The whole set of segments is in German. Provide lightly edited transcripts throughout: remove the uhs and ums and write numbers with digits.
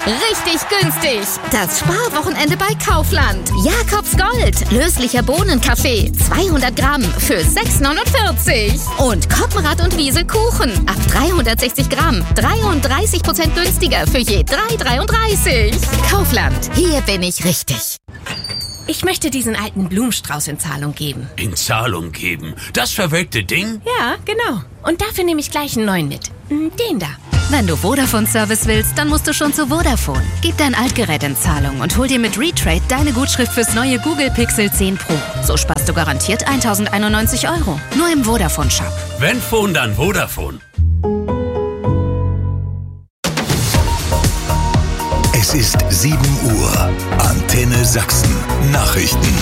Richtig günstig. Das Sparwochenende bei Kaufland. Jakobs Gold. Löslicher Bohnenkaffee. 200 Gramm für 6,49. Und Koppenrad und Wiesel Kuchen. Ab 360 Gramm. 33% günstiger für je 3,33. Kaufland. Hier bin ich richtig. Ich möchte diesen alten Blumenstrauß in Zahlung geben. In Zahlung geben? Das verwelkte Ding? Ja, genau. Und dafür nehme ich gleich einen neuen mit. Den da. Wenn du Vodafone-Service willst, dann musst du schon zu Vodafone. Gib dein Altgerät in Zahlung und hol dir mit Retrade deine Gutschrift fürs neue Google Pixel 10 Pro. So sparst du garantiert 1.091 €. Nur im Vodafone-Shop. Wenn Phone, dann Vodafone. Es ist 7 Uhr. Antenne Sachsen. Nachrichten.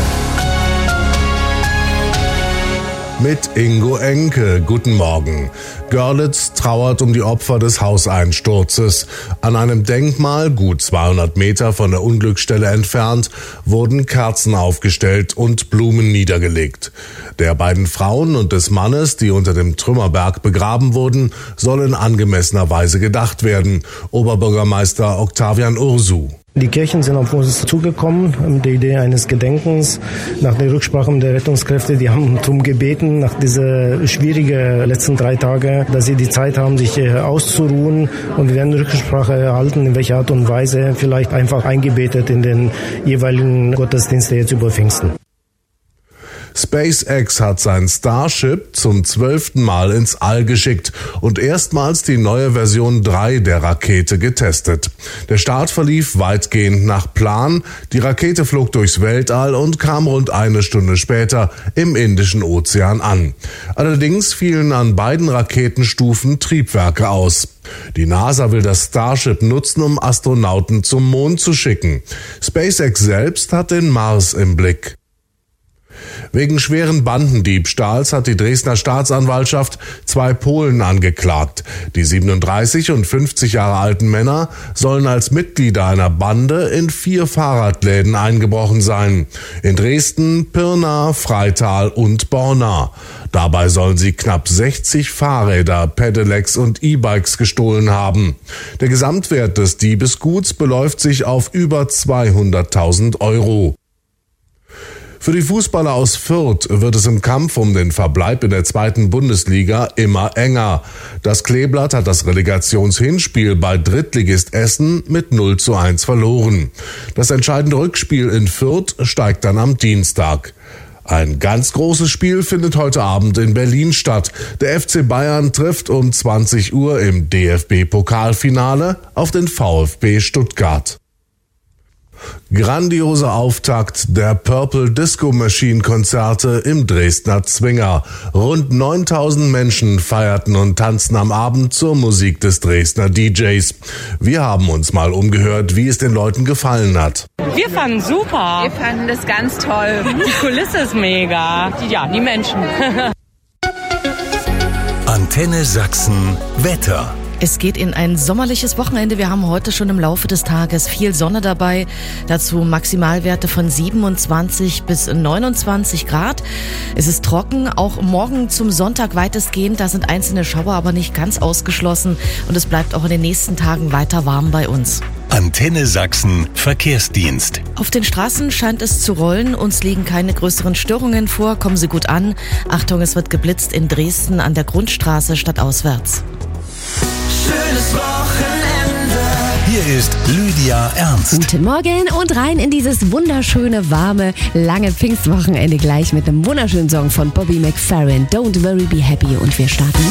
Mit Ingo Enke. Guten Morgen. Görlitz trauert um die Opfer des Hauseinsturzes. An einem Denkmal, gut 200 Meter von der Unglücksstelle entfernt, wurden Kerzen aufgestellt und Blumen niedergelegt. Der beiden Frauen und des Mannes, die unter dem Trümmerberg begraben wurden, soll in angemessener Weise gedacht werden. Oberbürgermeister Octavian Ursu. Die Kirchen sind auf uns zugekommen, mit der Idee eines Gedenkens. Nach der Rücksprache der Rettungskräfte, die haben darum gebeten, nach dieser schwierigen letzten 3 Tage, dass sie die Zeit haben, sich auszuruhen. Und wir werden Rücksprache erhalten, in welcher Art und Weise, vielleicht einfach eingebettet in den jeweiligen Gottesdienste jetzt über Pfingsten. SpaceX hat sein Starship zum 12. Mal ins All geschickt und erstmals die neue Version 3 der Rakete getestet. Der Start verlief weitgehend nach Plan. Die Rakete flog durchs Weltall und kam rund 1 Stunde später im Indischen Ozean an. Allerdings fielen an beiden Raketenstufen Triebwerke aus. Die NASA will das Starship nutzen, um Astronauten zum Mond zu schicken. SpaceX selbst hat den Mars im Blick. Wegen schweren Bandendiebstahls hat die Dresdner Staatsanwaltschaft 2 Polen angeklagt. Die 37 und 50 Jahre alten Männer sollen als Mitglieder einer Bande in 4 Fahrradläden eingebrochen sein. In Dresden, Pirna, Freital und Borna. Dabei sollen sie knapp 60 Fahrräder, Pedelecs und E-Bikes gestohlen haben. Der Gesamtwert des Diebesguts beläuft sich auf über 200.000 €. Für die Fußballer aus Fürth wird es im Kampf um den Verbleib in der 2. Bundesliga immer enger. Das Kleeblatt hat das Relegationshinspiel bei Drittligist Essen mit 0:1 verloren. Das entscheidende Rückspiel in Fürth steigt dann am Dienstag. Ein ganz großes Spiel findet heute Abend in Berlin statt. Der FC Bayern trifft um 20 Uhr im DFB-Pokalfinale auf den VfB Stuttgart. Grandioser Auftakt der Purple Disco Machine Konzerte im Dresdner Zwinger. Rund 9.000 Menschen feierten und tanzten am Abend zur Musik des Dresdner DJs. Wir haben uns mal umgehört, wie es den Leuten gefallen hat. Wir fanden super. Wir fanden das ganz toll. Die Kulisse ist mega. Die Menschen. Antenne Sachsen Wetter. Es geht in ein sommerliches Wochenende. Wir haben heute schon im Laufe des Tages viel Sonne dabei. Dazu Maximalwerte von 27 bis 29 Grad. Es ist trocken, auch morgen zum Sonntag weitestgehend. Da sind einzelne Schauer aber nicht ganz ausgeschlossen. Und es bleibt auch in den nächsten Tagen weiter warm bei uns. Antenne Sachsen Verkehrsdienst. Auf den Straßen scheint es zu rollen. Uns liegen keine größeren Störungen vor. Kommen Sie gut an. Achtung, es wird geblitzt in Dresden an der Grundstraße stadtauswärts. Schönes Wochenende. Hier ist Lydia Ernst. Guten Morgen und rein in dieses wunderschöne, warme, lange Pfingstwochenende gleich mit einem wunderschönen Song von Bobby McFerrin. Don't worry, be happy. Und wir starten